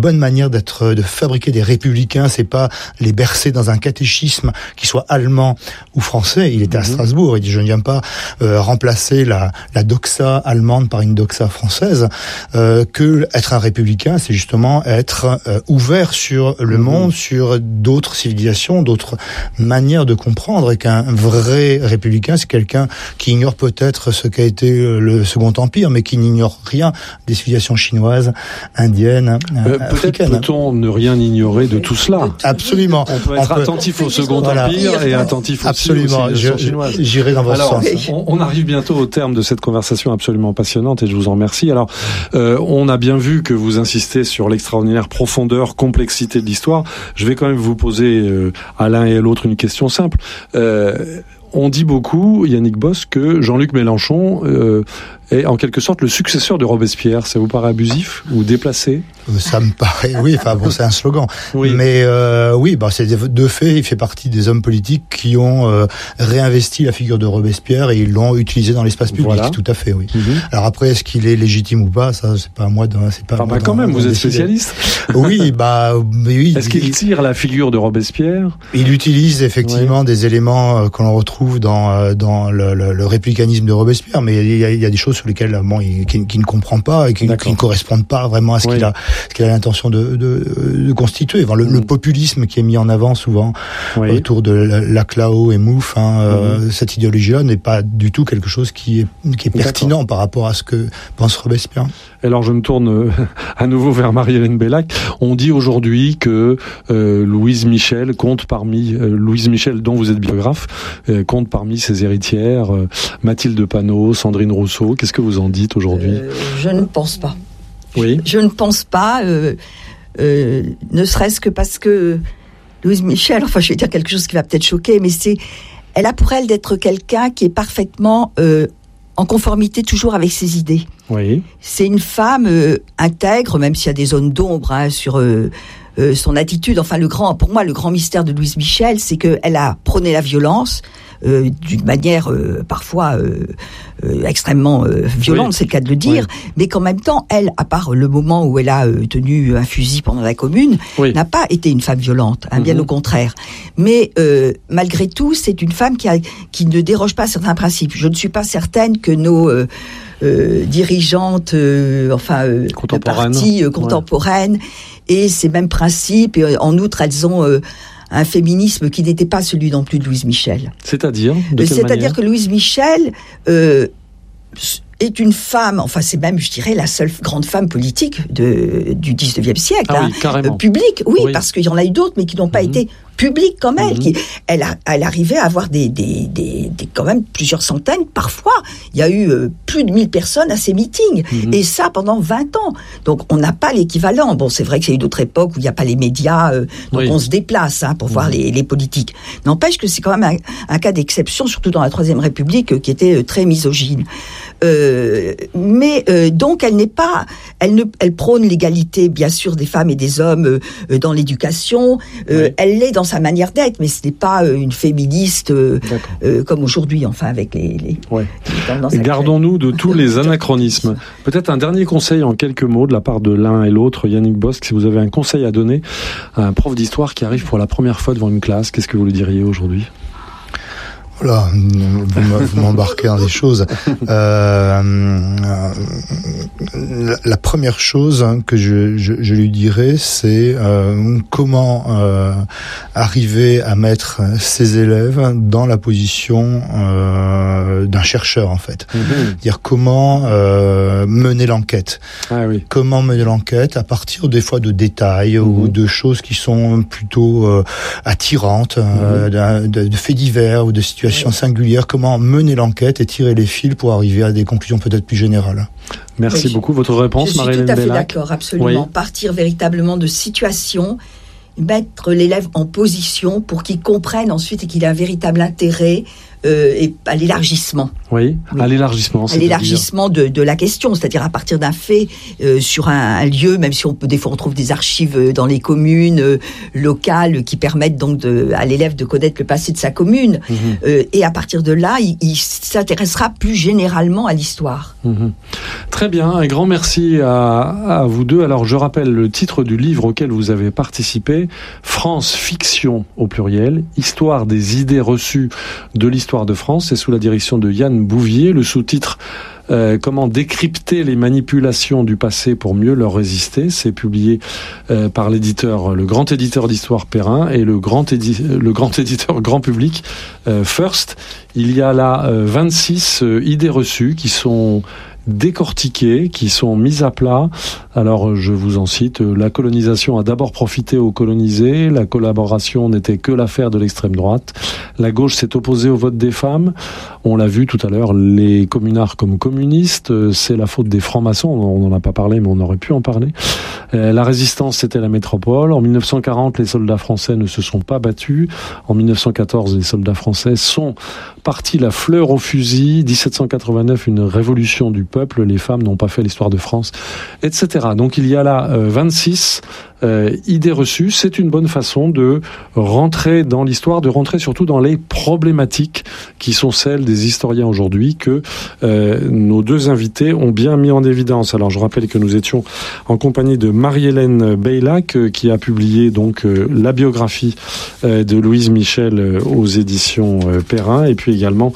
bonne manière d'être, de fabriquer des républicains, c'est pas les bercer dans un catéchisme qui soit allemand ou français. Il était à Strasbourg, il dit je ne viens pas euh, remplacer la, la doxa allemande par une doxa française. Euh, que être un républicain, c'est justement être euh, ouvert sur le monde, sur d'autres civilisations, d'autres manières de comprendre, et qu'un vrai républicain, c'est quelqu'un qui ignore peut-être ce qu'a été le Second Empire, mais qui n'ignore rien des civilisations chinoises, indiennes, euh, africaines. Peut-être peut-on ne rien ignorer de tout cela. Absolument. On peut être on attentif peut... au Second voilà. Empire et attentif absolument. aussi aux civilisations chinoises. J'irai dans votre Alors, sens. On, on arrive bientôt au terme de cette conversation absolument passionnante et je vous en remercie. Alors, euh, on a bien vu que vous insistez sur l'extraordinaire profondeur, complexité de l'histoire. Je vais quand même vous poser euh, à l'un et à l'autre une question simple. Euh, on dit beaucoup, Yannick Bosse, que Jean-Luc Mélenchon euh, est en quelque sorte le successeur de Robespierre. Ça vous paraît abusif ou déplacé ? Ça me paraît, oui, enfin bon, c'est un slogan. Oui. Mais euh, oui, bah, c'est de fait, il fait partie des hommes politiques qui ont euh, réinvesti la figure de Robespierre et ils l'ont utilisé dans l'espace public, voilà. Tout à fait, oui. Mm-hmm. Alors après, est-ce qu'il est légitime ou pas, ça, c'est pas à moi de... C'est pas enfin, bah, quand même, vous êtes spécialiste. Oui, bah oui. Est-ce qu'il tire la figure de Robespierre ? Il utilise effectivement oui. des éléments euh, que l'on retrouve dans, euh, dans le, le, le républicanisme de Robespierre, mais il y a, il y a des choses sur lesquelles bon, il, qui, qui ne comprend pas et qui, qui ne correspondent pas vraiment à ce oui. qu'il a ce qu'il a l'intention de, de, de constituer. Enfin, le, mmh. le populisme qui est mis en avant souvent oui. autour de Laclao et Mouffe, hein, mmh. euh, cette idéologie-là n'est pas du tout quelque chose qui est, qui est pertinent D'accord. par rapport à ce que pense Robespierre. Alors je me tourne à nouveau vers Marie-Hélène Bellac. On dit aujourd'hui que euh, Louise Michel compte parmi euh, Louise Michel, dont vous êtes biographe, euh, compte parmi ses héritières. Euh, Mathilde Panot, Sandrine Rousseau. Qu'est-ce que vous en dites aujourd'hui ? euh, Je ne pense pas. Oui. Je, je ne pense pas, euh, euh, ne serait-ce que parce que Louise Michel, enfin je vais dire quelque chose qui va peut-être choquer, mais c'est, elle a pour elle d'être quelqu'un qui est parfaitement euh, en conformité toujours avec ses idées. Oui. C'est une femme euh, intègre, même s'il y a des zones d'ombre hein, sur euh, euh, son attitude. Enfin, le grand, pour moi, le grand mystère de Louise Michel, c'est qu'elle a prôné la violence. Euh, d'une manière euh, parfois euh, euh, extrêmement euh, violente, oui. c'est le cas de le dire, oui. mais qu'en même temps, elle, à part le moment où elle a euh, tenu un fusil pendant la Commune, oui. n'a pas été une femme violente, hein, mm-hmm. bien au contraire. Mais euh, malgré tout, c'est une femme qui, a, qui ne déroge pas à certains principes. Je ne suis pas certaine que nos euh, euh, dirigeantes, euh, enfin, euh, de partis euh, contemporaines, ouais. aient ces mêmes principes. Et en outre, elles ont euh, un féminisme qui n'était pas celui non plus de Louise Michel. C'est-à-dire de quelle C'est-à-dire manière que Louise Michel euh, est une femme, enfin c'est même, je dirais, la seule grande femme politique de, du dix-neuvième siècle. Ah hein, oui, carrément. Euh, publique, oui, oui, parce qu'il y en a eu d'autres, mais qui n'ont pas mmh. été publiques comme elle. Mmh. Qui, elle, a, elle arrivait à avoir des, des, des, des, quand même plusieurs centaines, parfois. Il y a eu euh, plus de mille personnes à ces meetings. Mmh. Et ça pendant vingt ans. Donc on n'a pas l'équivalent. Bon, c'est vrai qu'il y a eu d'autres époques où il n'y a pas les médias, euh, donc oui. on se déplace hein, pour mmh. voir les, les politiques. N'empêche que c'est quand même un, un cas d'exception, surtout dans la Troisième République, euh, qui était euh, très misogyne. Euh, mais euh, donc elle n'est pas, elle ne, elle prône l'égalité bien sûr des femmes et des hommes euh, dans l'éducation. Euh, oui. Elle l'est dans sa manière d'être, mais ce n'est pas euh, une féministe euh, euh, comme aujourd'hui, enfin avec les. les, ouais. les dans Gardons-nous de tous les anachronismes. Peut-être un dernier conseil en quelques mots de la part de l'un et l'autre, Yannick Bosse, si vous avez un conseil à donner à un prof d'histoire qui arrive pour la première fois devant une classe, qu'est-ce que vous lui diriez aujourd'hui ? Voilà, vous m'embarquez dans des choses. Euh, la, la première chose que je, je, je lui dirais, c'est euh, comment euh, arriver à mettre ses élèves dans la position euh, d'un chercheur, en fait. Mm-hmm. Dire comment euh, mener l'enquête. Ah oui. Comment mener l'enquête à partir des fois de détails mm-hmm. ou de choses qui sont plutôt euh, attirantes, mm-hmm. euh, de, de faits divers ou de situations singulière, comment mener l'enquête et tirer les fils pour arriver à des conclusions peut-être plus générales. Merci oui, beaucoup. Votre réponse, Marie-Hélène Bellac ? Je suis tout à fait d'accord, absolument. Oui. Partir véritablement de situations, mettre l'élève en position pour qu'il comprenne ensuite et qu'il ait un véritable intérêt euh, et à l'élargissement. Oui, oui. à l'élargissement. À l'élargissement de, de la question, c'est-à-dire à partir d'un fait euh, sur un, un lieu, même si on peut des fois on trouve des archives dans les communes euh, locales qui permettent donc de, à l'élève de connaître le passé de sa commune. Mmh. Euh, et à partir de là, il, il s'intéressera plus généralement à l'histoire. Mmh. Très bien, un grand merci à, à vous deux. Alors je rappelle le titre du livre auquel vous avez participé, France Fiction au pluriel, Histoire des idées reçues de l'histoire de France, c'est sous la direction de Yann Bouvier. Le sous-titre Euh, comment décrypter les manipulations du passé pour mieux leur résister. C'est publié euh, par l'éditeur, le grand éditeur d'histoire Perrin et le grand, édi- le grand éditeur grand public euh, First. Il y a là euh, vingt-six euh, idées reçues qui sont décortiquées, qui sont mises à plat. Alors, je vous en cite. La colonisation a d'abord profité aux colonisés. La collaboration n'était que l'affaire de l'extrême droite. La gauche s'est opposée au vote des femmes. On l'a vu tout à l'heure, les communards comme communistes, c'est la faute des francs-maçons. On n'en a pas parlé, mais on aurait pu en parler. La résistance, c'était la métropole. En mille neuf cent quarante, les soldats français ne se sont pas battus. En mille neuf cent quatorze, les soldats français sont partis la fleur au fusil. dix-sept cent quatre-vingt-neuf, une révolution du peuple. Les femmes n'ont pas fait l'histoire de France, et cetera. Donc il y a là euh, vingt-six euh, idées reçues. C'est une bonne façon de rentrer dans l'histoire, de rentrer surtout dans les problématiques qui sont celles des historiens aujourd'hui que euh, nos deux invités ont bien mis en évidence. Alors je rappelle que nous étions en compagnie de Marie-Hélène Beylac euh, qui a publié donc euh, la biographie euh, de Louise Michel euh, aux éditions euh, Perrin, et puis également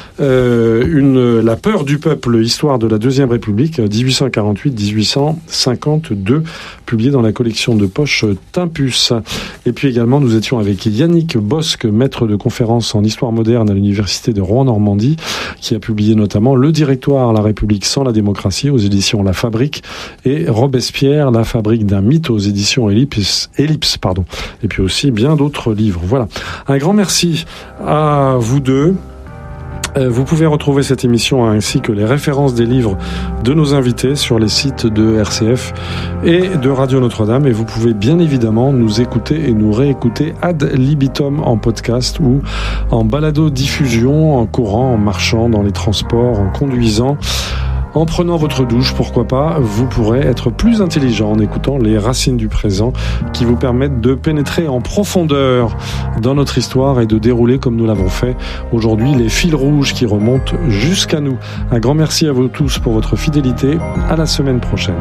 Euh, une, La peur du peuple, histoire de la Deuxième République, dix-huit cent quarante-huit à dix-huit cent cinquante-deux, publié dans la collection de poche Timpus. Et puis également, nous étions avec Yannick Bosque, maître de conférences en histoire moderne à l'université de Rouen-Normandie, qui a publié notamment Le Directoire, la République sans la démocratie, aux éditions La Fabrique, et Robespierre, la fabrique d'un mythe, aux éditions Ellipse, Ellipse, pardon. Et puis aussi bien d'autres livres. Voilà. Un grand merci à vous deux. Vous pouvez retrouver cette émission ainsi que les références des livres de nos invités sur les sites de R C F et de Radio Notre-Dame. Et vous pouvez bien évidemment nous écouter et nous réécouter ad libitum en podcast ou en balado-diffusion, en courant, en marchant, dans les transports, en conduisant. En prenant votre douche, pourquoi pas, vous pourrez être plus intelligent en écoutant les racines du présent qui vous permettent de pénétrer en profondeur dans notre histoire et de dérouler, comme nous l'avons fait aujourd'hui, les fils rouges qui remontent jusqu'à nous. Un grand merci à vous tous pour votre fidélité. À la semaine prochaine.